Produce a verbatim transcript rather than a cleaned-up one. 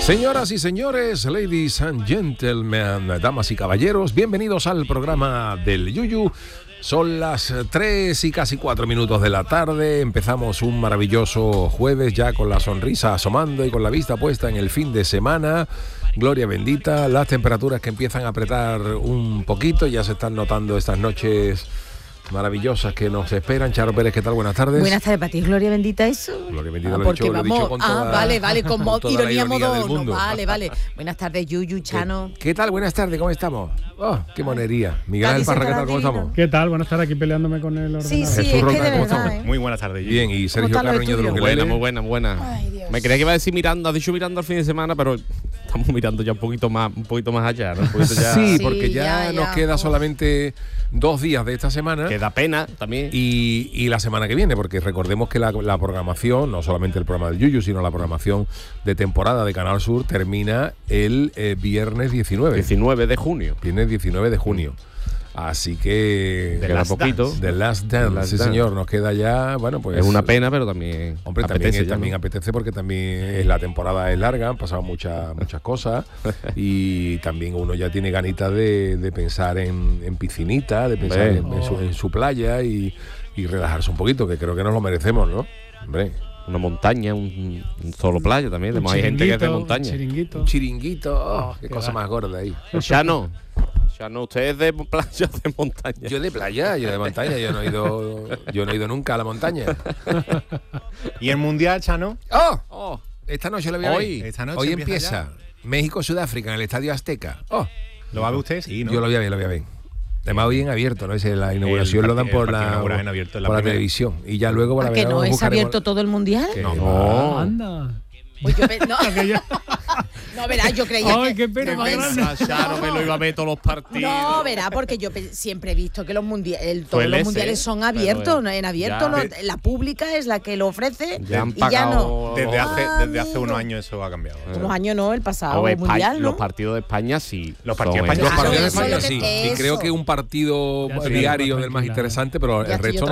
Señoras y señores, ladies and gentlemen, damas y caballeros, bienvenidos al programa del Yuyu. Son las tres y casi cuatro minutos de la tarde. Empezamos un maravilloso jueves ya con la sonrisa asomando y con la vista puesta en el fin de semana. Gloria bendita, las temperaturas que empiezan a apretar un poquito, ya se están notando estas noches maravillosas que nos esperan. Charo Pérez, ¿qué tal? Buenas tardes. Buenas tardes para ti, Gloria bendita eso. Gloria bendita, ah, lo, he dicho, vamos, lo he dicho con toda, ah, vale, vale, con, con toda ironía la ironía del modo, mundo. no, vale, vale. Buenas tardes, Yuyu, Chano. ¿Qué, ¿Qué tal? Buenas tardes, ¿cómo estamos? Oh, qué monería. Miguel Ángel Parra, ¿qué tal? ¿Cómo estamos? ¿Qué tal? Buenas tardes, aquí peleándome con el ordenador. Sí, sí, Jesús es Roca, que de ¿cómo verdad, estamos? ¿eh? Muy buenas tardes. Bien, y Sergio Carreño de lo que Buena, muy buena, buena. Ay, Dios. Me creía que iba a decir mirando, has dicho mirando al fin de semana, pero estamos mirando ya un poquito más, un poquito más allá, ¿no? Un poquito ya... Sí, Sí, porque ya, ya, nos ya. queda solamente dos días de esta semana. Que da pena también. Y, y la semana que viene, porque recordemos que la, la programación, no solamente el programa del Yuyu, sino la programación de temporada de Canal Sur termina el eh, viernes diecinueve. diecinueve de junio. Viernes diecinueve de junio. Así que... The Last poquito. Dance. The Last Dance, The Last sí Dance. señor, nos queda ya, bueno, pues... Es una pena, pero también Hombre, también, apetece es- ya, también ¿no? apetece porque también es- la temporada es larga, han pasado muchas muchas cosas y también uno ya tiene ganitas de, de pensar en, en piscinita, de pensar en, Hombre. en su, en su playa y, y relajarse un poquito, que creo que nos lo merecemos, ¿no? Hombre, Una montaña, un, un solo playa también. Un Además, hay gente que hace chiringuito, montaña. chiringuito. un chiringuito, oh, qué qué cosa va. más gorda ahí. Chano, Chano, usted es de playa o de montaña. Yo de playa, yo de montaña, yo no he ido, yo no he ido nunca a la montaña. ¿Y el Mundial, Chano? ¡Oh! Oh, Esta noche lo voy a Hoy. ver. Esta noche Hoy empieza empieza México-Sudáfrica en el Estadio Azteca. ¡Oh! ¿Lo va a ver usted? Sí, ¿no? Yo lo voy a ver, lo voy a ver. Además hoy en abierto, ¿no? Es la inauguración El lo dan partido- por el la, partido inaugural en abierto, en la por la primera. televisión. Y ya luego ¿A para que ver, no es buscaremos- abierto todo el mundial? que- no. Oh, anda. Pues yo pe- no, Aquello- no, verá, yo creía Ay, que... qué pena no, más es- grande. Chano, me lo iba a ver todos los partidos. No, verá, porque yo pe- siempre he visto que los mundiales, todos Suele los mundiales ser, son abiertos, pero, ¿no? En abierto, ya. lo- la pública es la que lo ofrece Ya han y ya pagado no. Desde los- hace, Ah, desde hace amigo. unos años eso ha cambiado. Unos años no, el pasado A ver, España- mundial, ¿no? Los partidos de España sí. Los partidos son de Los España Claro, partidos de eso es España lo sí. que- Y creo eso. que un partido Ya estoy diario más del más tranquila. interesante, pero Ya el estoy yo resto